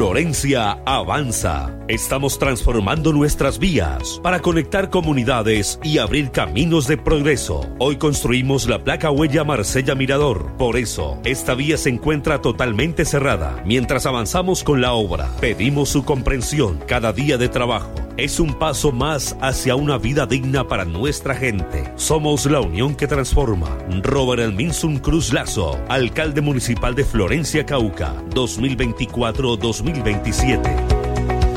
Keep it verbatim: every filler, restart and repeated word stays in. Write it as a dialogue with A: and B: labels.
A: Florencia avanza. Estamos transformando nuestras vías para conectar comunidades y abrir caminos de progreso. Hoy construimos la placa huella Marsella Mirador. Por eso, esta vía se encuentra totalmente cerrada. Mientras avanzamos con la obra, pedimos su comprensión. Cada día de trabajo es un paso más hacia una vida digna para nuestra gente. Somos la unión que transforma. Robert Elminson Cruz Lazo, alcalde municipal de Florencia, Cauca, dos mil veinticuatro a dos mil veintisiete.